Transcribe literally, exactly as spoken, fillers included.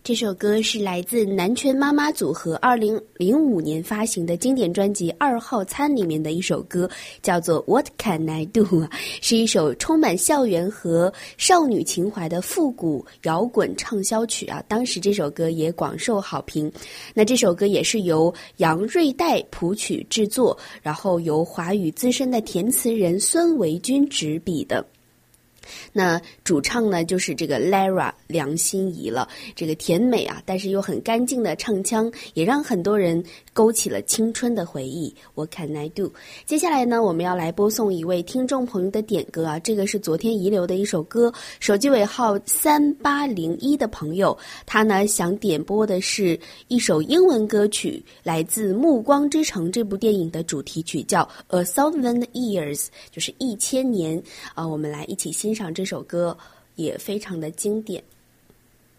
这首歌是来自南拳妈妈组合二零零五年发行的经典专辑《二号餐》里面的一首歌，叫做 What Can I Do， 是一首充满校园和少女情怀的复古摇滚畅销曲啊。当时这首歌也广受好评。那这首歌也是由杨瑞代谱曲制作，然后由华语资深的填词人孙维军执笔的。那主唱呢就是这个 Lara 梁心颐了，这个甜美啊但是又很干净的唱腔也让很多人勾起了青春的回忆。 What can I do？ 接下来呢我们要来播送一位听众朋友的点歌啊，这个是昨天遗留的一首歌，手机尾号三八零一的朋友，他呢想点播的是一首英文歌曲，来自《暮光之城》这部电影的主题曲，叫 A Thousand Years， 就是一千年啊、呃，我们来一起欣赏这首歌，也非常的经典。